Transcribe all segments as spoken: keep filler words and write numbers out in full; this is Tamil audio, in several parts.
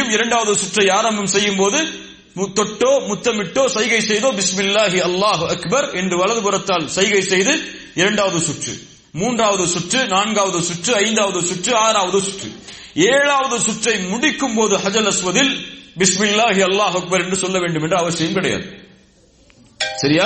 வேண்டும். இரண்டாவது சுற்றை ஆரம்பம் செய்யும் போது தொட்டோ முத்தமிட்டோ சைகை செய்தோ பிஸ்மில்லாஹி அல்லாஹு அக்பர் என்று வலதுபுறத்தால் சைகை செய்து இரண்டாவது சுற்று, மூன்றாவது சுற்று, நான்காவது சுற்று, ஐந்தாவது சுற்று, ஆறாவது சுற்று, ஏழாவது சுற்றை முடிக்கும் போது ஹஜல் அஸ்வதில் பிஸ்மில்லாஹி அல்லாஹு அக்பர் என்று சொல்ல வேண்டும் என்ற அவசியம் கிடையாது. சரியா?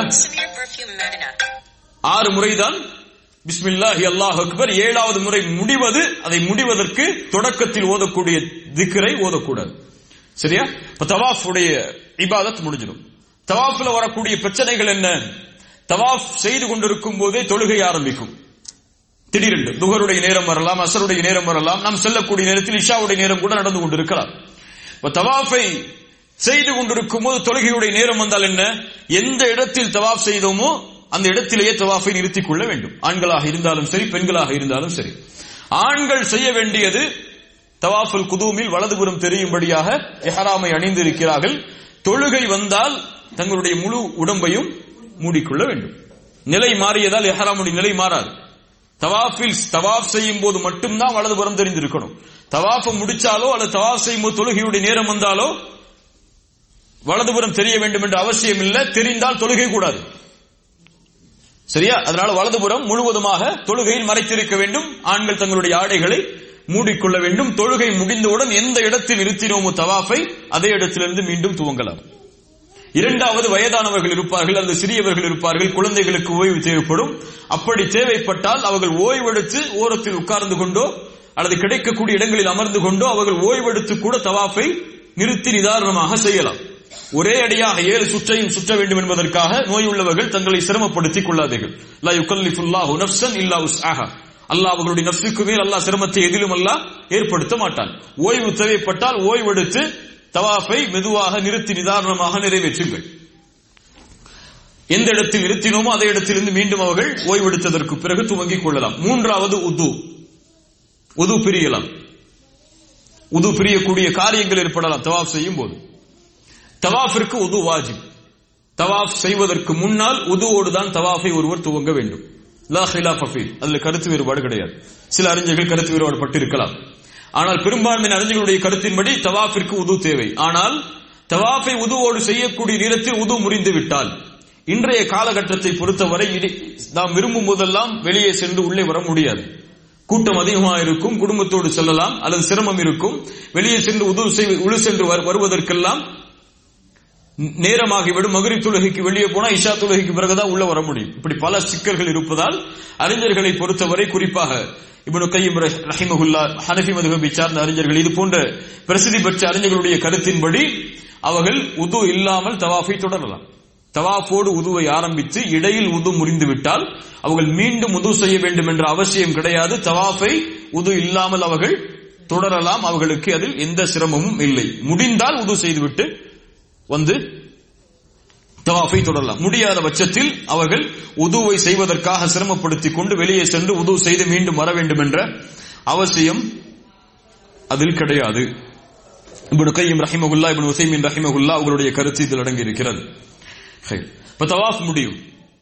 ஆறு முறைதான் பிஸ்மில்லாஹி அல்லாஹு அக்பர். ஏழாவது முறை முடிவது, அதை முடிவதற்கு தொடக்கத்தில் ஓதக்கூடிய திக்ரை ஓதக்கூடாது. சரியா? இப்ப தவாஃப் உடைய இபாதத் முடிஞ்சிடும். தவாஃப்ல வரக்கூடிய பிரச்சனைகள் என்ன? தவாஃப் செய்து கொண்டிருக்கும் போதே தொழுகை ஆரம்பிக்கும். திடீரென்று துஹருடைய நேரம் வரலாம், அசருடைய நேரம் வரலாம், நாம் செல்லக்கூடிய நேரத்தில் இஷாவுடைய நேரம் கூட நடந்து கொண்டிருக்கலாம். இப்ப தவாஃபை செய்து கொண்டிருக்கும் போது தொழுகையுடைய நேரம் வந்தால் என்ன? எந்த இடத்தில் தவாஃப் செய்தோமோ அந்த இடத்திலேயே தவாஃபை நிறுத்திக் கொள்ள வேண்டும். ஆண்களாக இருந்தாலும் சரி, பெண்களாக இருந்தாலும் சரி. ஆண்கள் செய்ய வேண்டியது தவாஃபுல் குதூமில் வலதுபுறம் தெரியும்படியாக இஹ்ராமை அணிந்திருக்கிறார்கள். தொழுகை வந்தால் தங்களுடைய முழு உடம்பையும் மூடிக்கொள்ள வேண்டும். நிலை மாறியதால் இஹ்ராமுடைய நிலை மாறாது. தவாஃபில் தவாஃப் செய்யும் போது மட்டும்தான் வலதுபுறம் தெரிந்திருக்கணும். தவாஃபை முடிச்சாலோ அல்லது தவாஃப் செய்யும் போது தொழுகையுடைய நேரம் வந்தாலோ வலதுபுறம் தெரிய வேண்டும் என்ற அவசியம் இல்லை. தெரிந்தால் தொழுகை கூடாது. சரியா? அதனால வலதுபுறம் முழுவதுமாக தொழுகையில் மறைத்திருக்க வேண்டும். ஆண்கள் தங்களுடைய ஆடைகளை மூடிக்கொள்ள வேண்டும். தொழுகை முடிந்தவுடன் எந்த இடத்தில் நிறுத்தினோமோ தவாஃபை அதே இடத்திலிருந்து மீண்டும் துவங்கலாம். இரண்டாவது, வயதானவர்கள் இருப்பார்கள் அல்லது சிறியவர்கள் இருப்பார்கள், குழந்தைகளுக்கு ஓய்வு தேவைப்படும். அப்படி தேவைப்பட்டால் அவர்கள் ஓய்வெடுத்து ஓரத்தில் உட்கார்ந்து கொண்டோ அல்லது கிடைக்கக்கூடிய இடங்களில் அமர்ந்து கொண்டோ அவர்கள் ஓய்வெடுத்து கூட தவாஃபை நிறுத்தி நிதானமாக செய்யலாம். ஒரே அடியாக ஏழு சுற்றையும் சுற்ற வேண்டும் என்பதற்காக நோய் உள்ளவர்கள் தங்களை சிரமப்படுத்திக் கொள்ளாதீர்கள். லா யுகல்லிஃபுல்லாஹு நஃப்ஸன் இல்லா உஸ்ஆஹா. அல்லாஹ் அவர்களுடைய நஃப்ஸுக்கு மேல் அல்லாஹ் சிரமத்தை எதிலும் அல்லாஹ் ஏற்படுத்த மாட்டான். ஓய்வு தேவைப்பட்டால் ஓய்வெடுத்து தவாஃபை மெதுவாக நிறுத்தி நிதானமாக நிறைவேற்றுங்கள். எந்த இடத்தில் நிறுத்தினோமோ அதே இடத்திலிருந்து மீண்டும் அவர்கள் ஓய்வெடுத்ததற்கு பிறகு துவங்கிக் கொள்ளலாம். மூன்றாவது உது. உது பிரியலாம். உது பிரியக்கூடிய காரியங்கள் ஏற்படலாம் தவாஃப் செய்யும் போது. தவாஃபிற்கு உது வாஜிப். தவாஃப் செய்வதற்கு முன்னால் உதுவோடு தான் தவாஃபை ஒருவர் துவங்க வேண்டும். லா ஹிலாஃப ஃபீ. அதுல கருத்து வேறுபாடு கிடையாது. சில அறிஞர்கள் கருத்து வேறுபாடு பட்டிருக்கலாம். ஆனால் பெரும்பான்மையான அறிஞர்களுடைய கருத்தின்படி தவாஃபிற்கு உது தேவை. ஆனால் தவாஃபை உதுவோடு செய்யக்கூடிய நேரத்தில் உது முறிந்து விட்டால், இன்றைய காலகட்டத்தை பொறுத்தவரை நாம் விரும்பும் போதெல்லாம் வெளியே சென்று உள்ளே வர முடியாது. கூட்டம் அதிகமாக இருக்கும், குடும்பத்தோடு செல்லலாம், அல்லது சிரமம் இருக்கும். வெளியே சென்று உது உழு சென்று வருவதற்கெல்லாம் நேரமாகிவிடும். மக்ரிப் தொழுகைக்கு வெளியே போனா இஷா தொழுகைக்கு பிறகுதான் உள்ள வர முடியும். இப்படி பல சிக்கல்கள் இருப்பதால் அறிஞர்களை பொறுத்தவரை, குறிப்பாக இப்னு கய்யிம் ரஹிமஹுல்லாஹ், ஹனஃபி மதுஹபை சார்ந்த அறிஞர்கள், இது போன்ற பிரசித்தி பெற்ற அறிஞர்களுடைய கருத்தின்படி அவர்கள் உது இல்லாமல் தவாஃபை தொடரலாம். தவாஃபோடு உதுவை ஆரம்பித்து இடையில் உது முறிந்து விட்டால் அவர்கள் மீண்டும் உது செய்ய வேண்டும் என்ற அவசியம் கிடையாது. தவாஃபை உது இல்லாமல் அவர்கள் தொடரலாம். அவர்களுக்கு அதில் எந்த சிரமமும் இல்லை. முடிந்தால் உது செய்துவிட்டு வந்து தவாஃபை தொடரலாம். முடியாத பட்சத்தில் அவர்கள் உதுவை செய்வதற்காக சிரமப்படுத்திக் கொண்டு வெளியே சென்று உது செய்து மீண்டும் வர வேண்டும் என்ற அவசியம் அதில் கிடையாது. இப்னு கய்யிம் ரஹிமஹுல்லாஹ், இப்னு உஸைமீன் ரஹிமஹுல்லாஹ் அவர்களுடைய கருத்து இதில் அடங்கி இருக்கிறது. இப்ப தவாஃப் முடியும்.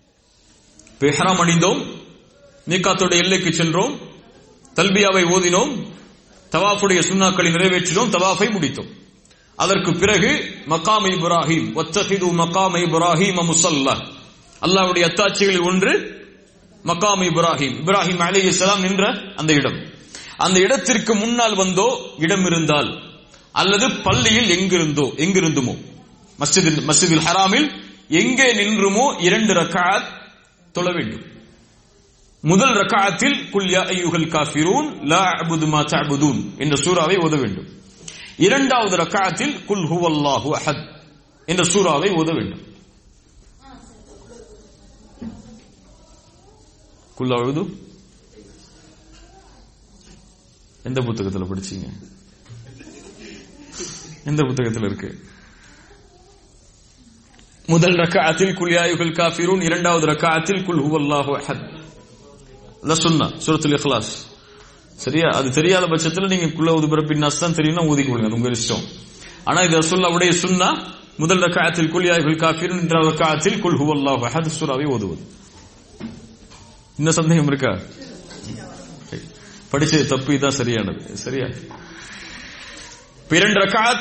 இஹ்ராம் அணிந்தோம், மீகாத்துடைய எல்லைக்கு சென்றோம், தல்பியாவை ஓதினோம், தவாஃபுடைய சுன்னாக்களை நிறைவேற்றினோம், தவாஃபை முடித்தோம். அதற்கு பிறகு மகாம் இப்ராஹிம், வத்தஹிது மகாம் இப்ராஹிம் முஸல்லா, அல்லாஹ்வுடைய அத்தாட்சிகளில் ஒன்று மகாம் இப்ராஹிம், இப்ராஹிம் அலைஹிஸ்ஸலாம் நின்ற அந்த இடம். அந்த இடத்திற்கு முன்னால் வந்தோ இடம் இருந்தால், அல்லது பள்ளியில் எங்கிருந்தோ எங்கிருந்துமோ மஸ்ஜித் மஸ்ஜிதுல் ஹராமில் எங்கே நின்றுமோ இரண்டு ரக்அத் தொழ வேண்டும். முதல் ரக்அத்தில் குல் யா அய்யுஹல் காஃபிரூன் லா அஅபுது மா தஅபுதூன் என்ற சூராவை ஓத வேண்டும். இரண்டாவது ரக்அத்தில் குல் ஹுவல்லாஹு அஹத் என்ற சூராவை ஓத வேண்டும். குல் அஊது எந்த புத்தகத்தில் படிச்சீங்க? எந்த புத்தகத்தில் இருக்கு? முதல் ரக்அத்தில் குல் யா அய்யுஹல் காஃபிரூன், இரண்டாவது ரக்அத்தில் குல் ஹுவல்லாஹு அஹத். அத சுன்னா சூரத்துல் இக்லாஸ். சரியா? அது தெரியாத பட்சத்தில் நீங்க குல் அஊது பிரப்பின் நாஸ் தான் தெரியும்னா ஓதிக்கொள்ளுங்க, அது உங்க இஷ்டம். ஆனா இது ரசூலுல்லாஹ்வுடைய சுன்னா. முதல் ரக்அத்தில் குல் யா அய்யுஹல் காஃபிரூன், இரண்டாவது ரக்அத்தில் குல் ஹுவல்லாஹு அஹத் சூராவை ஓதுவது. என்ன சந்தேகம் இருக்கா? படிச்சது தப்பு, இதான் சரியானது. சரியா? இரண்டு ரக்அத்